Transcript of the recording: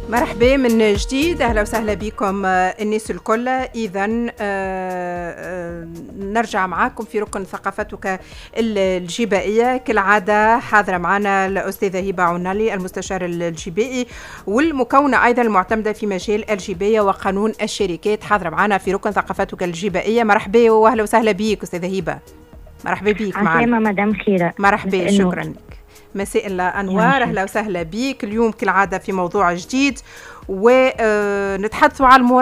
مرحبا من جديد، أهلا وسهلا بكم الناس الكل. إذا نرجع معاكم في ركن ثقافتك الجبائية كالعادة. حاضرة معنا الأستاذة هبة عنالي المستشار الجبائي والمكونة أيضا المعتمدة في مجال الجباية وقانون الشركات. حاضرة معنا في ركن ثقافتك الجبائية. مرحبا وأهلا وسهلا بك أستاذة هبة. مرحبا بك معنا. مدام خيرة. مرحبا، شكرا لك. مساء الأنوار، أهلا وسهلا بك. اليوم كالعادة في موضوع جديد ونتحدثوا على